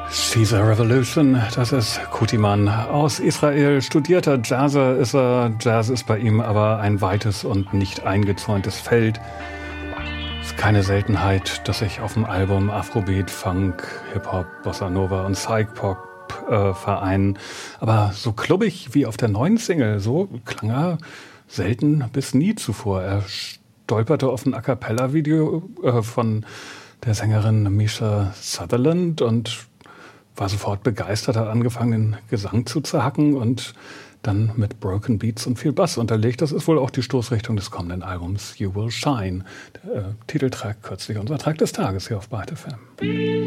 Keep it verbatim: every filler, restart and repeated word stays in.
Caesar Revolution, das ist Kutiman aus Israel. Studierter Jazzer ist er. Jazz ist bei ihm aber ein weites und nicht eingezäuntes Feld. Es ist keine Seltenheit, dass sich auf dem Album Afrobeat, Funk, Hip-Hop, Bossa Nova und Psych-Pop äh, vereinen. Aber so klubbig wie auf der neuen Single, so klang er selten bis nie zuvor. Er stolperte auf ein A-Cappella-Video äh, von der Sängerin Misha Sutherland und war sofort begeistert, hat angefangen, den Gesang zu zerhacken und dann mit Broken Beats und viel Bass unterlegt. Das ist wohl auch die Stoßrichtung des kommenden Albums You Will Shine. Der äh, Titeltrack kürzlich, unser Track des Tages hier auf Byte F M.